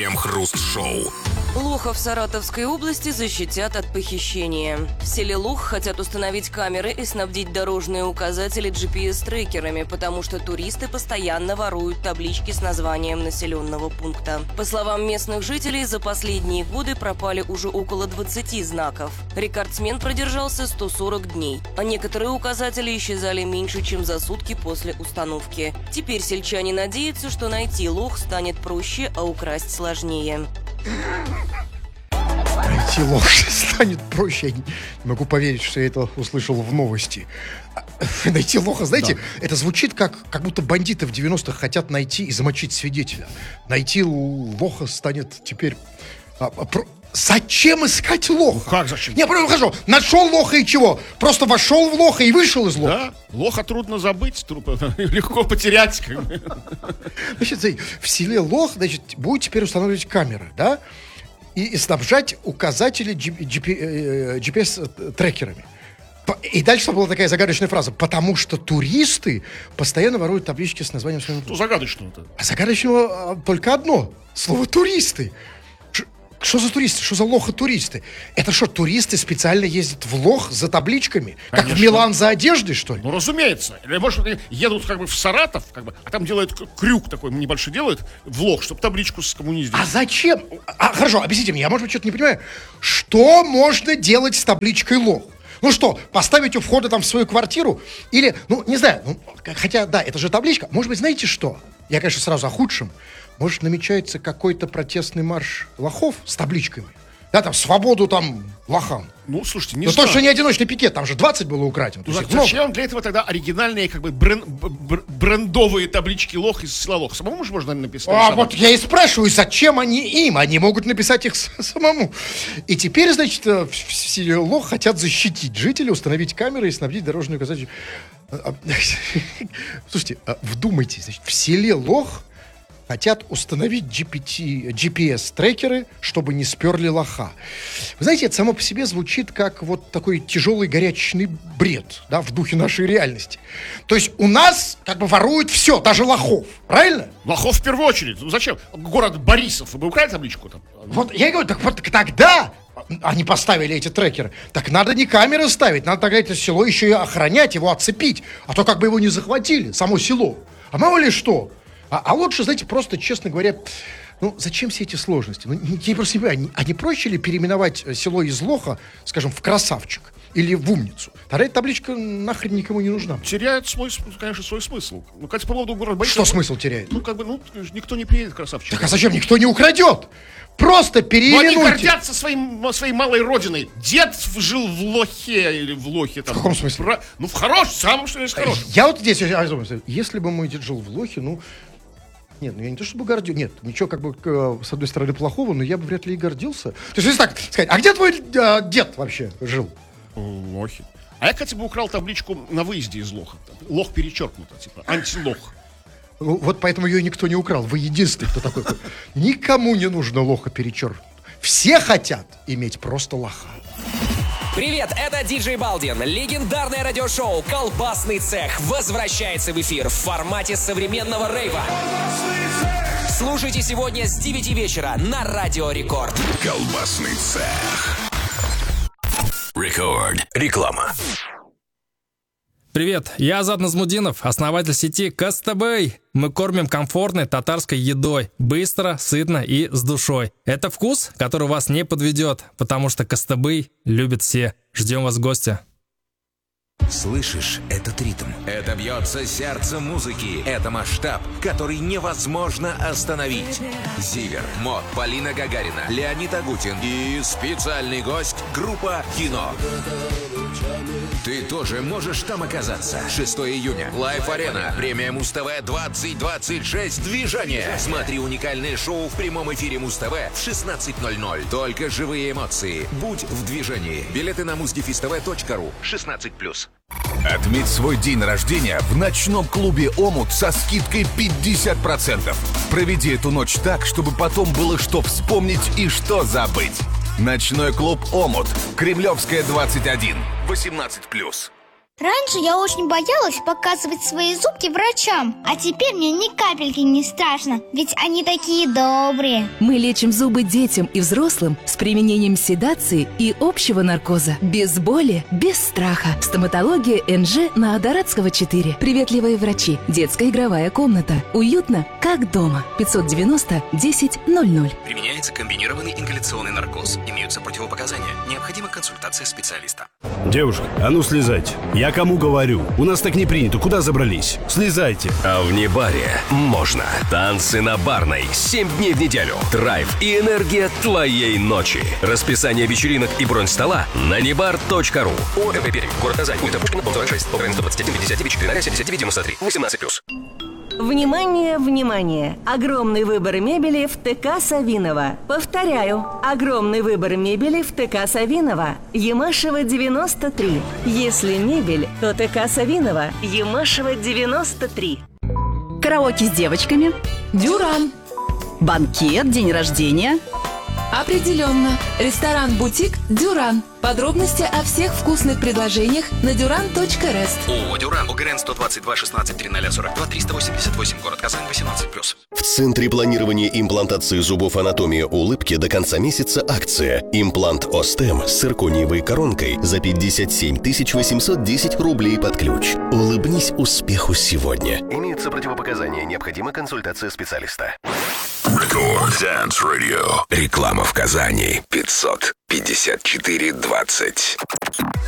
Крем-хруст-шоу. Лоха в Саратовской области защитят от похищения. В селе Лох хотят установить камеры и снабдить дорожные указатели GPS-трекерами, потому что туристы постоянно воруют таблички с названием населенного пункта. По словам местных жителей, за последние годы пропали уже около 20 знаков. Рекордсмен продержался 140 дней, а некоторые указатели исчезали меньше, чем за сутки после установки. Теперь сельчане надеются, что найти Лох станет проще, а украсть сложнее. Найти лох станет проще. Я не могу поверить, что я это услышал в новости. Найти лоха, знаете, это звучит как будто бандиты в 90-х хотят найти и замочить свидетеля. Найти лоха станет теперь... Зачем искать лоха? Ну, как зачем? Не, просто хожу. Нашел лоха и чего? Просто вошел в лоха и вышел из лоха. Да, лоха трудно забыть, легко потерять. Значит, в селе Лох, значит, будет теперь устанавливать камеры, да? И снабжать указатели GPS-трекерами. И дальше была такая загадочная фраза. Потому что туристы постоянно воруют таблички с названием своего... Что загадочного-то? А загадочного только одно. Слово «туристы». Что за туристы? Что за лоха-туристы? Это что, туристы специально ездят в Лох за табличками? Конечно. Как в Милан за одеждой, что ли? Ну, разумеется. Или, может, едут как бы в Саратов, как бы, а там делают крюк такой небольшой, делают в Лох, чтобы табличку скоммуниздить. А зачем? Хорошо, объясните мне, я, может быть, что-то не понимаю. Что можно делать с табличкой Лох? Ну что, поставить у входа там в свою квартиру? Или, не знаю, хотя, да, это же табличка. Может быть, знаете что? Я, конечно, сразу о худшем. Может, намечается какой-то протестный марш лохов с табличками? Да, там, свободу там лохам. Ну, слушайте, не знаю. Но точно не одиночный пикет, там же 20 было украдено. Зачем для этого тогда оригинальные, как бы, брендовые таблички Лох из села Лох? Самому же можно написать. Вот я и спрашиваю, зачем они им? Они могут написать их самому. И теперь, значит, в селе Лох хотят защитить жителей, установить камеры и снабдить дорожные указатели. Слушайте, вдумайтесь, значит, в селе Лох хотят установить GPS-трекеры, чтобы не сперли лоха. Вы знаете, это само по себе звучит как вот такой тяжелый горячечный бред, да, в духе нашей реальности. То есть у нас как бы воруют все, даже лохов, правильно? Лохов в первую очередь. Ну зачем? Город Борисов, вы бы украли табличку там? Вот я и говорю, так вот тогда они поставили эти трекеры. Так надо не камеры ставить, надо тогда это село еще и охранять, его оцепить. А то как бы его не захватили, само село. А мало ли что. А лучше, знаете, просто, честно говоря, зачем все эти сложности? Я просто не понимаю, а не проще ли переименовать село из Лоха, скажем, в Красавчик или в Умницу? Тогда эта табличка нахрен никому не нужна. Теряет, конечно, свой смысл. Ну, кстати, по поводу города Борисова... Что смысл теряет? Никто не приедет в Красавчик. Так а зачем? Никто не украдет. Просто переименуйте. Но они гордятся своей малой родиной. Дед жил в Лохе или в Лохе. Там, в каком смысле? В хорошем, самом что есть хорошем. Я вот здесь, если бы мой дед жил в Лохе, нет, я не то чтобы гордился. Нет, ничего как бы с одной стороны плохого, но я бы вряд ли и гордился. То есть, если так сказать, а где твой дед вообще жил? В Лохе. А я, кстати, бы украл табличку на выезде из Лоха. Лох перечеркнуто, типа антилох. Вот поэтому ее никто не украл. Вы единственный, кто такой. Никому не нужно лоха перечеркнуть. Все хотят иметь просто лоха. Привет, это Диджей Балдин. Легендарное радиошоу «Колбасный цех» возвращается в эфир в формате современного рейва. Слушайте сегодня с 9 вечера на Радио Рекорд. Колбасный цех. Рекорд. Реклама. Привет, я Азат Назмудинов, основатель сети Кастабэй. Мы кормим комфортной татарской едой, быстро, сытно и с душой. Это вкус, который вас не подведет, потому что Кастабэй любят все. Ждем вас в гости. Слышишь этот ритм? Это бьется сердце музыки. Это масштаб, который невозможно остановить. Зиверт, МОД, Полина Гагарина, Леонид Агутин и специальный гость группа «Кино». Ты тоже можешь там оказаться. 6 июня. Лайф-арена. Премия Муз-ТВ 2026. Движение. Смотри уникальное шоу в прямом эфире Муз-ТВ в 16:00. Только живые эмоции. Будь в движении. Билеты на muzdefistv.ru. 16+. Отметь свой день рождения в ночном клубе «Омут» со скидкой 50%. Проведи эту ночь так, чтобы потом было что вспомнить и что забыть. Ночной клуб «Омут». Кремлевская, 21. 18+. Раньше я очень боялась показывать свои зубки врачам, а теперь мне ни капельки не страшно, ведь они такие добрые. Мы лечим зубы детям и взрослым с применением седации и общего наркоза. Без боли, без страха. Стоматология НЖ на Адаратского 4. Приветливые врачи. Детская игровая комната. Уютно, как дома. 590-10-00. Применяется комбинированный ингаляционный наркоз. Имеются противопоказания. Необходима консультация специалиста. Девушка, а ну слезайте. Я кому говорю? У нас так не принято. Куда забрались? Слезайте. А в Небаре можно. Танцы на Барной. 7 дней в неделю. Драйв и энергия твоей ночи. Расписание вечеринок и бронь стола на nebar.ru. ОМП Пермь. Город Казань. Улица Пушкина, дом 26. Украина 121 59 4 79 93 18+. Внимание, внимание! Огромный выбор мебели в ТК Савинова. Повторяю, огромный выбор мебели в ТК Савинова. Ямашева 93. Если мебель, то ТК Савинова. Ямашева 93. Караоке с девочками. Дюран. Банкет, день рождения. Определенно. Ресторан-бутик «Дюран». Подробности о всех вкусных предложениях на duran.rest. ООО «Дюран». ОГРН 122 16 3042 388. Город Казань 18+. В Центре планирования имплантации зубов «Анатомия улыбки» до конца месяца акция. Имплант Остем с циркониевой коронкой за 57 810 рублей под ключ. Улыбнись успеху сегодня. Имеются противопоказания. Необходима консультация специалиста. Record Dance Radio. Реклама в Казани 554-20.